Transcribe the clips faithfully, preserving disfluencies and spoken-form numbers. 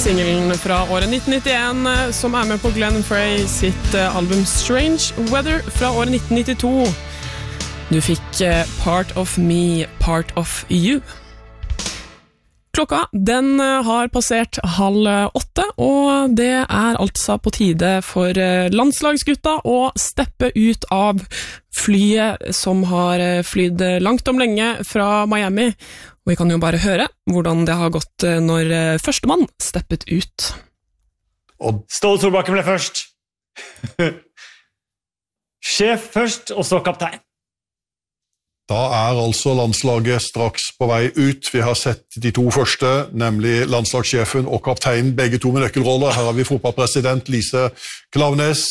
Singelen fra året nitten nittien som er med på Glenn Frey sitt album Strange Weather fra året nitten nittito. Du fikk Part of Me, Part of You. Klokka, den har passert halv åtte, og det er altså på tide for landslagsgutta å steppe ut av flyet som har flydd langt om lenge fra Miami. Og vi kan jo bare høre hvordan det har gått når førstemann steppet ut. Og Ståle Solbakken ble først. Sjef først, og så kaptein. Da er altså landslaget straks på vei ut. Vi har sett de to første, nemlig landslagssjefen og kapteinen, begge to med nøkkelroller. Her har vi fotballpresident Lise Klaveness.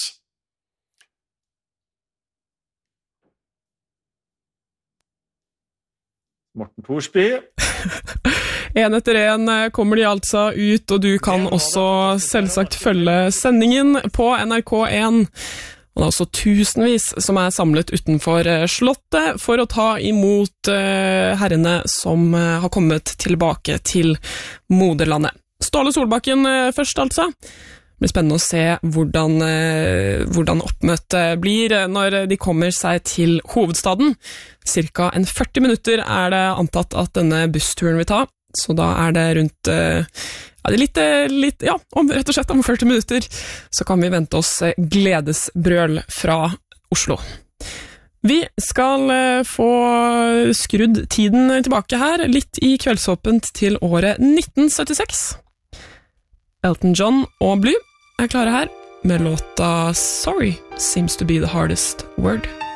Morten Thorsby. En etter en kommer de altså ut, og du kan også selvsagt følge sendingen på N R K én. Og det er også tusenvis som er samlet utenfor slottet for å ta imot herrene som har kommet tilbake til moderlandet. Ståle Solbakken først altså. Det blir spennende å se hvordan, hvordan oppmøtet blir når de kommer seg til hovedstaden. Cirka en førti minutter er det antatt at denne bussturen vil ta, så da er det rundt, ja, det er litt, litt, ja, om, rett og slett om førti minutter, så kan vi vente oss gledesbrøl fra Oslo. Vi skal få skrudd tiden tilbake her, litt i kveldsåpent til året nitten syttiseks. Elton John og Blue er klare her med låta Sorry Seems to be the hardest word.